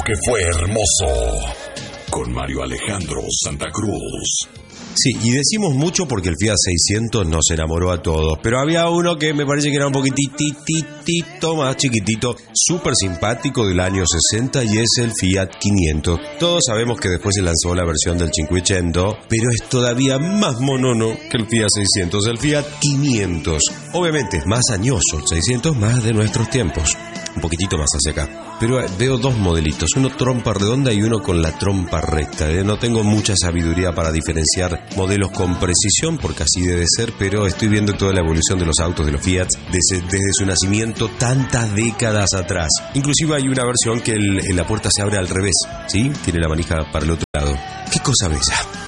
Que fue hermoso. Con Mario Alejandro Santa Cruz. Sí, y decimos mucho porque el Fiat 600 nos enamoró a todos, pero había uno que me parece que era un poquitito más chiquitito, súper simpático del año 60 y es el Fiat 500. Todos sabemos que después se lanzó la versión del 500, pero es todavía más monono que el Fiat 600, el Fiat 500. Obviamente es más añoso, el 600 más de nuestros tiempos, un poquitito más hacia acá. Pero veo dos modelitos, uno trompa redonda y uno con la trompa recta. No tengo mucha sabiduría para diferenciar modelos con precisión, porque así debe ser, pero estoy viendo toda la evolución de los autos, de los Fiat, desde su nacimiento tantas décadas atrás. Inclusive hay una versión que la puerta se abre al revés, ¿sí? Tiene la manija para el otro lado. ¡Qué cosa bella!